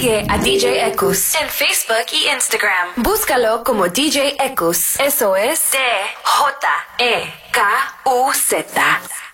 Sigue a DJ Ekus en Facebook y Instagram. Búscalo como DJ Ekus. Eso es DJEKUZ.